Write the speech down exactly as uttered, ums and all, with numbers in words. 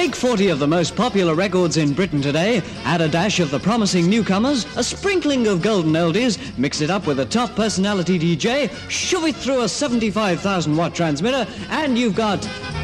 Take forty of the most popular records in Britain today, add a dash of the promising newcomers, a sprinkling of golden oldies, mix it up with a top personality D J, shove it through a seventy-five thousand watt transmitter, and you've got